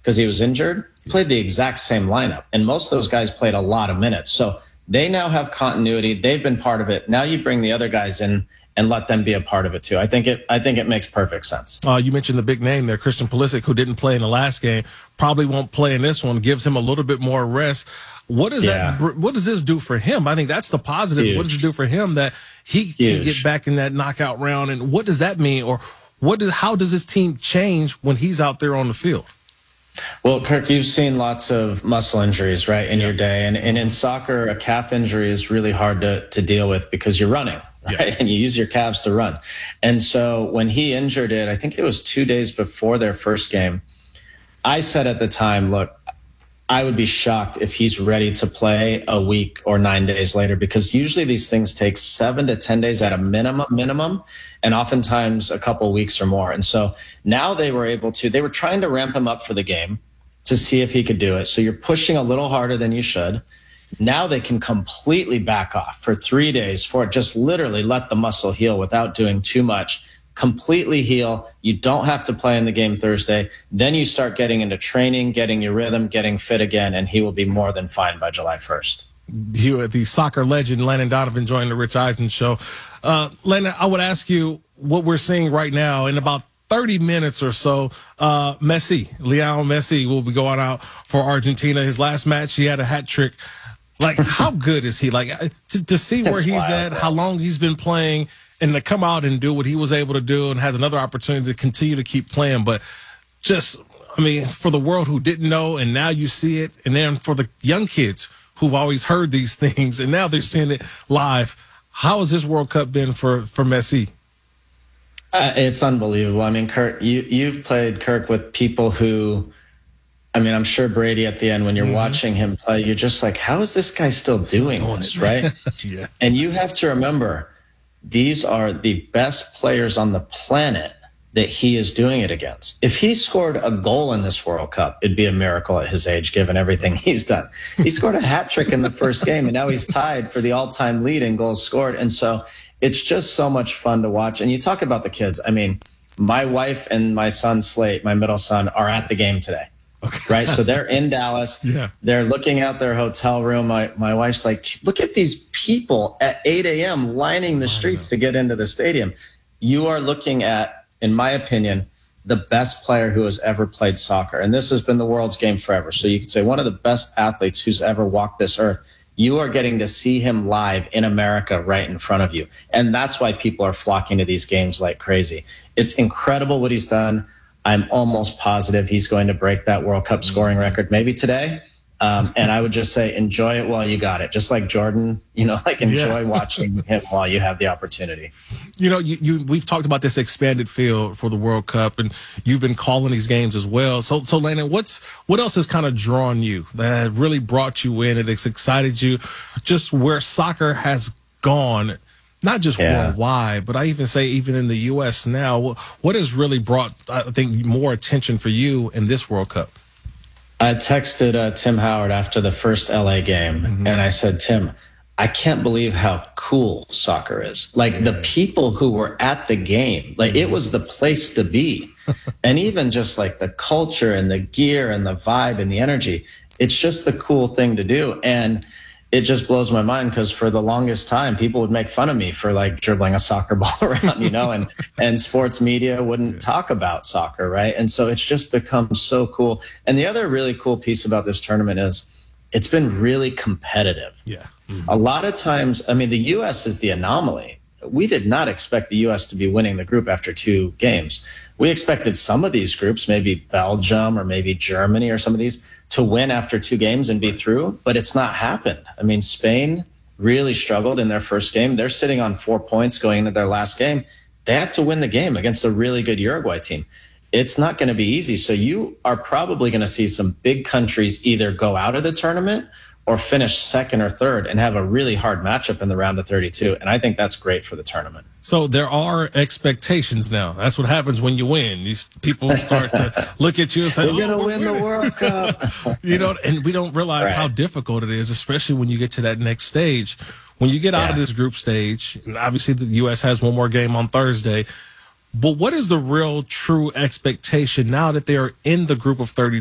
because he was injured, played the exact same lineup. And most of those guys played a lot of minutes. So they now have continuity. They've been part of it. Now you bring the other guys in and let them be a part of it too. I think it makes perfect sense. You mentioned the big name there, Christian Pulisic, who didn't play in the last game, probably won't play in this one, gives him a little bit more rest. What does this do for him? I think that's the positive. Huge. What does it do for him that he can get back in that knockout round? And what does that mean? Or how does this team change when he's out there on the field? Well, Kirk, you've seen lots of muscle injuries, right, in your day. And in soccer, a calf injury is really hard to deal with because you're running, right? Yeah. And you use your calves to run. And so when he injured it, I think it was 2 days before their first game, I said at the time, look, I would be shocked if he's ready to play a week or 9 days later, because usually these things take 7 to 10 days at a minimum, and oftentimes a couple of weeks or more. And so now they were trying to ramp him up for the game to see if he could do it. So you're pushing a little harder than you should. Now they can completely back off for 3 days just literally let the muscle heal without doing too much. Completely heal. You don't have to play in the game Thursday. Then you start getting into training, getting your rhythm, getting fit again, and he will be more than fine by July 1st. You, the soccer legend, Landon Donovan, joined the Rich Eisen show. Landon, I would ask you what we're seeing right now in about 30 minutes or so. Lionel Messi will be going out for Argentina. His last match, he had a hat trick. Like, how good is he? Like, to see where he's at, how long he's been playing, and to come out and do what he was able to do and has another opportunity to continue to keep playing. But just, I mean, for the world who didn't know and now you see it, and then for the young kids who've always heard these things and now they're seeing it live, how has this World Cup been for Messi? It's unbelievable. I mean, Kirk, you've played, Kirk, with people who, I mean, I'm sure Brady at the end, when you're watching him play, you're just like, how is this guy still doing this, right? Yeah. And you have to remember, these are the best players on the planet that he is doing it against. If he scored a goal in this World Cup, it'd be a miracle at his age, given everything he's done. He scored a hat trick in the first game, and now he's tied for the all-time lead in goals scored. And so it's just so much fun to watch. And you talk about the kids. I mean, my wife and my son, Slate, my middle son, are at the game today. Okay. Right. So they're in Dallas. Yeah. They're looking out their hotel room. My wife's like, look at these people at 8 a.m. lining the streets to get into the stadium. You are looking at, in my opinion, the best player who has ever played soccer. And this has been the world's game forever. So you could say one of the best athletes who's ever walked this earth. You are getting to see him live in America right in front of you. And that's why people are flocking to these games like crazy. It's incredible what he's done. I'm almost positive he's going to break that World Cup scoring record maybe today. And I would just say, enjoy it while you got it. Just like Jordan, enjoy watching him while you have the opportunity. We've talked about this expanded field for the World Cup, and you've been calling these games as well. So Landon, what else has kind of drawn you, that really brought you in, and it's excited you, just where soccer has gone, not just worldwide, but I even say even in the U.S. now? What has really brought, I think, more attention for you in this World Cup? I texted Tim Howard after the first LA game, and I said, Tim, I can't believe how cool soccer is. Like, the people who were at the game, like, it was the place to be. And even just like the culture and the gear and the vibe and the energy, it's just the cool thing to do. And it just blows my mind, because for the longest time, people would make fun of me for like dribbling a soccer ball around, and sports media wouldn't talk about soccer, right? And so it's just become so cool. And the other really cool piece about this tournament is it's been really competitive. Yeah. A lot of times, I mean, the U.S. is the anomaly. We did not expect the U.S. to be winning the group after 2 games. We expected some of these groups, maybe Belgium or maybe Germany or some of these, to win after 2 games and be through, but it's not happened. I mean, Spain really struggled in their first game. They're sitting on 4 points going into their last game. They have to win the game against a really good Uruguay team. It's not going to be easy. So you are probably going to see some big countries either go out of the tournament or finish second or third and have a really hard matchup in the round of 32. And I think that's great for the tournament. So there are expectations now. That's what happens when you win. These people start to look at you and say, we're going to win the World Cup. And we don't realize how difficult it is, especially when you get to that next stage. When you get out of this group stage, and obviously the U.S. has one more game on Thursday, but what is the real true expectation now that they are in the group of 32?